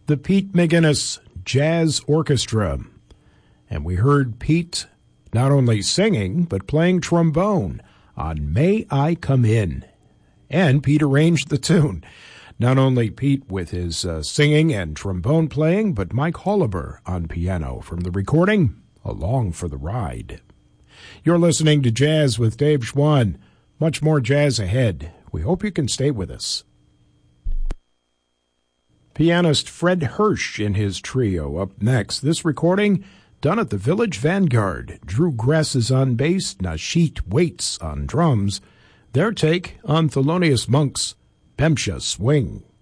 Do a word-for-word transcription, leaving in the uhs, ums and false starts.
the Pete McGinnis Jazz Orchestra. And we heard Pete not only singing, but playing trombone on May I Come In. And Pete arranged the tune. Not only Pete with his uh, singing and trombone playing, but Mike Holliber on piano from the recording, Along for the Ride. You're listening to Jazz with Dave Schwann. Much more jazz ahead. We hope you can stay with us. Pianist Fred Hirsch in his trio up next. This recording done at the Village Vanguard. Drew Gress is on bass, Nasheet Waits on drums. Their take on Thelonious Monk's Bemsha Swing.